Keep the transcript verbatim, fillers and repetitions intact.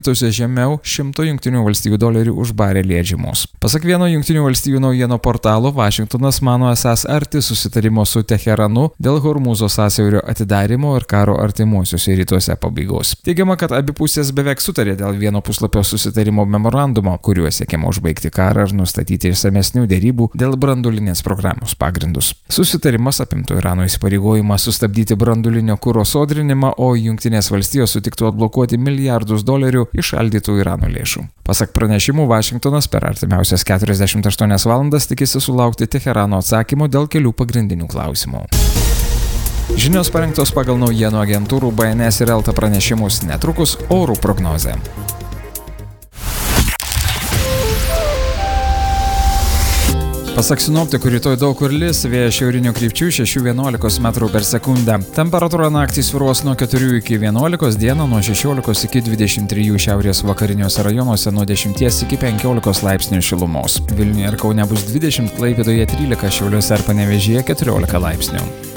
tuose žemiau šimto jungtinių valstijų dolerių už barelį žiemos. Pasak vieno jungtinių valstijų naujienų portalo, Vašingtonas mano esąs arti susitarimo su Teheranu dėl Hormūzo sąsiaurio atidarymo ir karo artimuosiuose rytuose pabaigos. Teigiama, kad abi pusės beveik sutarė dėl vieno puslapio susitarimo memorandumo, kuriuo siekiama užbaigti karą ir nustatyti išsamesnių dėrybų dėl branduolinės programos pagrindus. Susitarimas apimtų Irano įsipareigojimą sustabdyti branduolinio kuro sodrinimą, o Jungtinės valstijos sutiktų atblokuoti milijardus dolerių išaldytų Irano lėšų. Pasak pranešimų, Vašingtonas per artimiausias keturiasdešimt aštuonias valandas tikisi sulaukti Teherano atsakymo dėl kelių pagrindinių klausimų. Žinios parengtos pagal naujienų agentūrų B N S ir Elta pranešimus, netrukus orų prognozė. Pasak sinoptikų, rytoj daug kur lis, vėjas šiaurinių krypčių šešių vienuolikos metrų per sekundę. Temperatūra naktį svyruos nuo keturių iki vienuolikos, dieną nuo šešiolikos iki dvidešimt trijų, šiaurės vakariniuose rajonuose nuo dešimties iki penkiolikos laipsnių šilumos. Vilniuje ir Kaune bus dvidešimt, Klaipėdoje trylika, Šiauliuose ir Panevėžyje keturiolika laipsnių.